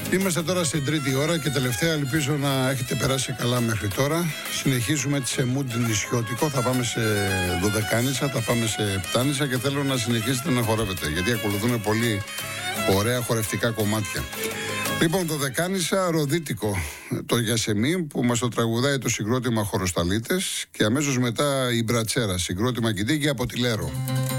Είμαστε τώρα στην τρίτη ώρα και τελευταία, ελπίζω να έχετε περάσει καλά μέχρι τώρα. Συνεχίζουμε σε mood νησιώτικο, θα πάμε σε δωδεκάνησα, θα πάμε σε επτάνησα και θέλω να συνεχίσετε να χορεύετε, γιατί ακολουθούν πολύ ωραία χορευτικά κομμάτια. Λοιπόν, δωδεκάνησα ροδίτικο, το Γιασεμίν που μας το τραγουδάει το συγκρότημα Χωροσταλίτες και αμέσως μετά η Μπρατσέρα, συγκρότημα Κιντίκη από τη Λέρο.